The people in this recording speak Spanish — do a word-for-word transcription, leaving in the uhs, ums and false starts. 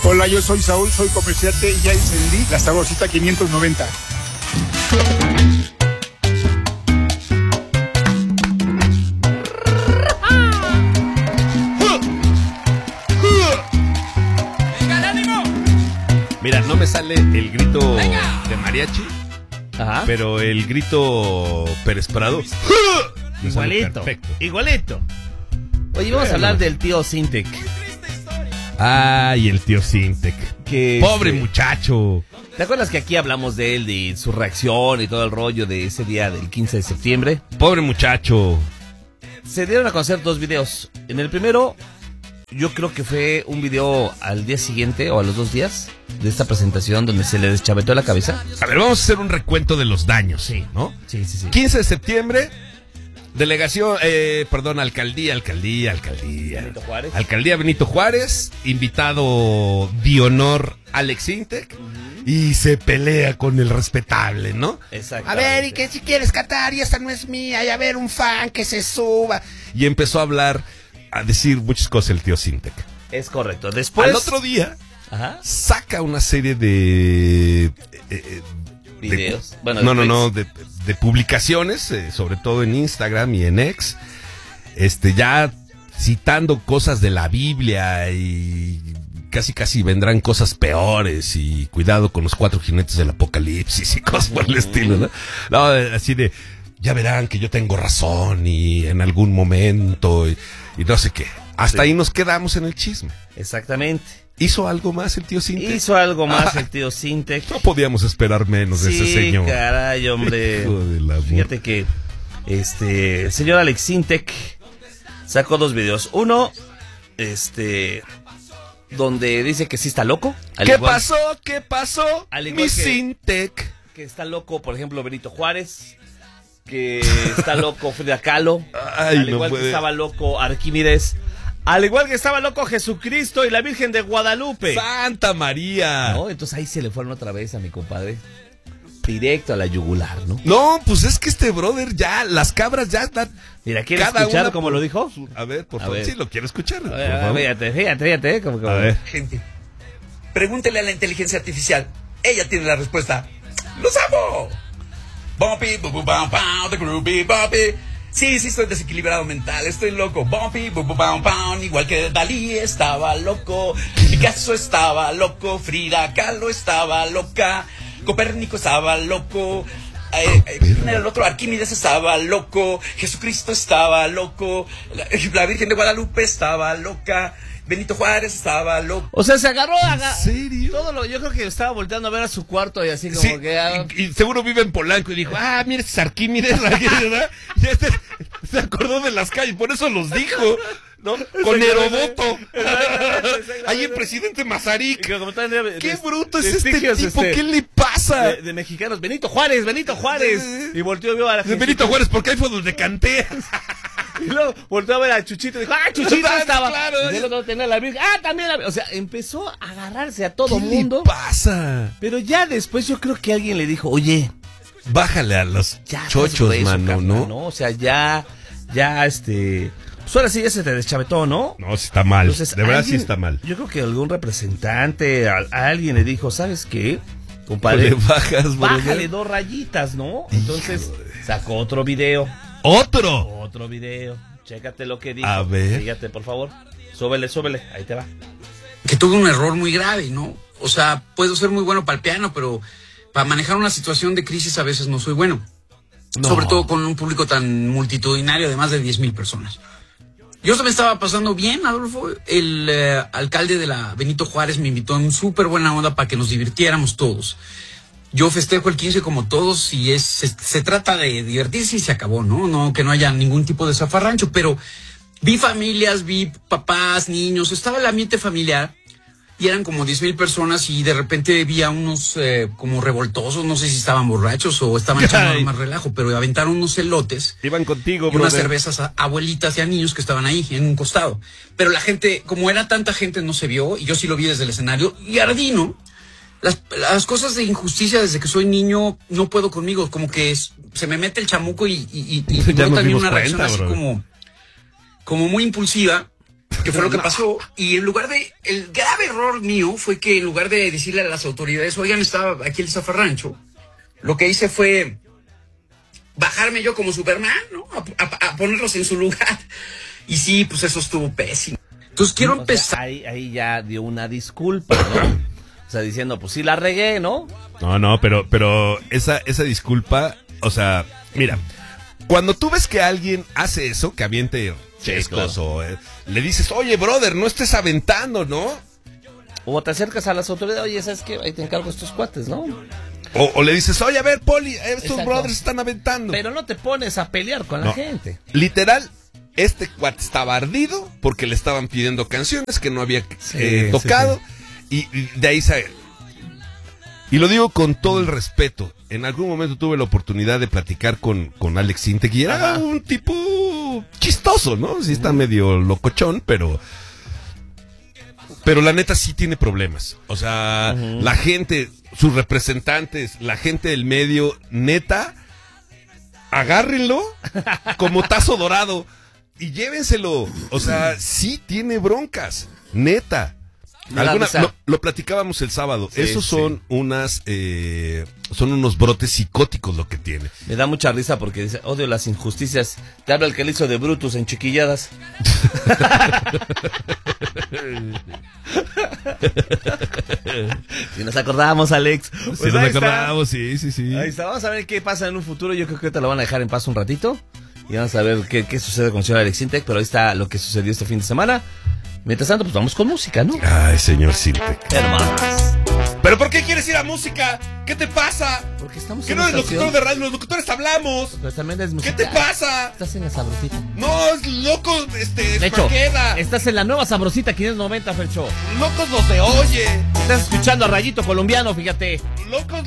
Hola, yo soy Saúl, soy comerciante y ya encendí la sabrosita quinientos noventa. Mira, no me sale el grito Venga. de mariachi, Ajá. pero el grito Pérez Prado. me sale Igualito. perfecto. Igualito. Oye, vamos a Bueno. hablar del tío Sintec. Ay, el tío Sintec. Que Pobre este, muchacho. ¿Te acuerdas que aquí hablamos de él, de su reacción y todo el rollo de ese día del quince de septiembre? Pobre muchacho. Se dieron a conocer dos videos. En el primero, yo creo que fue un video al día siguiente o a los dos días de esta presentación donde se le deschavetó la cabeza. A ver, vamos a hacer un recuento de los daños, Sí. ¿no? Sí, sí, sí. quince de septiembre, delegación, eh, perdón, alcaldía, alcaldía, alcaldía. Benito Juárez. Alcaldía Benito Juárez, invitado de honor Alex Sintec, y se pelea con el respetable, ¿no? A Exactamente. ver, y que si quieres cantar y esta no es mía, y a ver un fan que se suba. Y empezó a hablar, a decir muchas cosas el tío Sintec. Es correcto. Después... Al otro día, Ajá. saca una serie de... eh, eh, de- Videos. Bueno, no, no, de no, de, de publicaciones, eh, sobre todo en Instagram y en X, este, ya citando cosas de la Biblia y casi casi vendrán cosas peores y cuidado con los cuatro jinetes del apocalipsis y cosas por el estilo, ¿no? No, así de, ya verán que yo tengo razón y en algún momento y, y no sé qué. Hasta Sí. ahí nos quedamos en el chisme. Exactamente. ¿Hizo algo más el tío Sintec? Hizo algo más Ah. el tío Sintec. No podíamos esperar menos de Sí, ese señor. caray, hombre. Hijo del amor. Fíjate que este el señor Alex Sintec sacó dos videos. Uno, este, donde dice que sí está loco. al ¿Qué igual pasó? ¿Qué pasó? Al igual Mi que- Sintec. Que está loco, por ejemplo, Benito Juárez. Que está loco Frida Kahlo. Ay, al no igual puede. que estaba loco Arquímedes. Al igual que estaba loco Jesucristo y la Virgen de Guadalupe. Santa María. ¿No? Entonces ahí se le fueron otra vez a mi compadre. Directo a la yugular, ¿no? No, pues es que este brother ya, las cabras ya están. Mira, ¿quieres cada escuchar una cómo por- lo dijo? A ver, por A favor. ver. Sí, lo quiero escuchar. A por ver, a ver, favor. fíjate, fíjate, fíjate, como, como- A ver. Gente, pregúntele a la inteligencia artificial. Ella tiene la respuesta. ¡Los amo! Bumpy, bu bu bam bam, the groovy bumpy. Sí, sí, estoy desequilibrado mental, estoy loco. Bumpy, bu bu bam bam, igual que Dalí estaba loco. Picasso estaba loco, Frida Kahlo estaba loca, Copérnico estaba loco. Eh, eh, ¿quién era el otro? Arquímedes estaba loco, Jesucristo estaba loco, la, la Virgen de Guadalupe estaba loca, Benito Juárez estaba loco. O sea, se agarró a... ¿En serio? Todo lo, yo creo que estaba volteando a ver a su cuarto y así como Sí, que... ah, y, y seguro vive en Polanco y dijo, ah, mira, este es Arquímedes, ¿verdad? Y este se acordó de las calles, por eso los dijo, ¿no? Con Herodoto. Ahí el presidente y Mazarik. que como tal, de- Qué de- bruto es este vestigios, tipo, este, ¿qué le pasa? de, de mexicanos. Benito Juárez, Benito Juárez. Y volteó a ver a la De Benito Juárez, porque ahí fue donde canté. Y luego volteó a ver a Chuchito y dijo, ah, Chuchito Ah, estaba. claro. Y el otro tenía la Virgen. Ah, también la... O sea, empezó a agarrarse a todo ¿Qué mundo. le pasa? Pero ya después yo creo que alguien le dijo, oye, Bájale a los ya estás chochos, grueso, mano, carnal, ¿no? O sea, ya, ya, este... Pues ahora sí ya se te deschavetó, ¿no? No, sí está mal. Entonces, de verdad sí alguien- está mal. Yo creo que algún representante, a, a alguien le dijo, ¿sabes qué? Compadre, Le bajas, bro. bájale dos rayitas, ¿no? Entonces sacó otro video, ¡Otro! otro video. Chécate lo que dijo. A ver. Fíjate, por favor. Súbele, súbele. Ahí te va. Que tuve un error muy grave, ¿no? O sea, puedo ser muy bueno para el piano, pero para manejar una situación de crisis a veces no soy bueno. No. Sobre todo con un público tan multitudinario de más de diez mil personas. Yo se me estaba pasando bien, Adolfo. El eh, alcalde de la Benito Juárez me invitó en súper buena onda para que nos divirtiéramos todos. Yo festejo el quince como todos y es se, se trata de divertirse y se acabó, ¿no? No que no haya ningún tipo de zafarrancho, pero vi familias, vi papás, niños, estaba el ambiente familiar y eran como diez mil personas y de repente vi a unos eh, como revoltosos, no sé si estaban borrachos o estaban echando Ay. más relajo, pero aventaron unos elotes Iban contigo, y unas brother. cervezas a abuelitas y a niños que estaban ahí en un costado. Pero la gente, como era tanta gente, no se vio y yo sí lo vi desde el escenario y ardí, ¿no? Las, las cosas de injusticia desde que soy niño no puedo conmigo, como que es- se me mete el chamuco y, y, y, y Ya nos brota en mí dimos una reacción cuenta, así bro. como, como muy impulsiva Que fue lo que pasó. Y en lugar de... El grave error mío fue que en lugar de decirle a las autoridades, oigan, estaba aquí el zafarrancho, lo que hice fue bajarme yo como Superman, ¿no? A, a, a ponerlos en su lugar. Y sí, pues eso estuvo pésimo. Entonces quiero O empezar... sea, ahí, ahí ya dio una disculpa, ¿no? O sea, diciendo, pues sí la regué, ¿no? No, no, pero, pero esa, esa disculpa, o sea, mira, cuando tú ves que alguien hace eso, que aviente chescos claro. o eh, le dices, oye, brother, no estés aventando, ¿no? O te acercas a las autoridades, oye, ¿sabes qué? Ahí te encargo estos cuates, ¿no? O, o le dices, oye, a ver, Poli, estos Exacto. brothers están aventando. Pero no te pones a pelear con la No. gente. Literal, este cuate estaba ardido porque le estaban pidiendo canciones que no había Sí, eh, sí, tocado. Y, y de ahí sale. Y lo digo con todo el respeto. En algún momento tuve la oportunidad de platicar con, con Alex Sintek y era Ajá. un tipo chistoso, ¿no? Sí está medio locochón, pero... Pero la neta sí tiene problemas. O sea, Ujú. la gente, sus representantes, la gente del medio, neta, agárrenlo como tazo dorado y llévenselo. O sea, sí tiene broncas, neta. Me da Alguna- risa. lo, lo platicábamos el sábado. Sí, Esos sí. son unas, eh, son unos brotes psicóticos lo que tiene. Me da mucha risa porque dice, odio las injusticias. Te habla el que le hizo de Brutus en Chiquilladas. Si nos acordamos, Alex. Pues Si nos ahí está. acordamos, sí, sí, sí. Ahí está, vamos a ver qué pasa en un futuro. Yo creo que ahorita lo van a dejar en paz un ratito. Y vamos a ver qué, qué sucede con el señor Alex Sintek. Pero ahí está lo que sucedió este fin de semana. Mientras tanto, pues vamos con música, ¿no? Ay, señor Sintek. Hermanas. ¿Pero por qué quieres ir a música? ¿Qué te pasa? Porque estamos ¿Que en no una eres locutor estación. de radio? Los locutores hablamos. Pero también es ¿Qué música. te pasa? Estás en la sabrosita. No, es loco, este, De hecho, Esmaqueda. estás en la nueva sabrosita quinientos noventa, Fercho. Locos los de Oye. Estás escuchando a Rayito Colombiano, fíjate. Locos